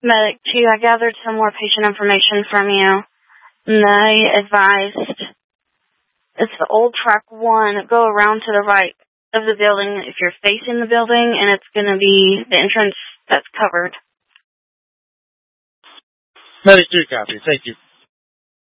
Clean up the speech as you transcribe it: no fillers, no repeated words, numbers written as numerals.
Medic 2, I gathered some more patient information from you. And they advised it's the old track 1. Go around to the right of the building if you're facing the building, and it's going to be the entrance that's covered. Medic 2 copy. Thank you.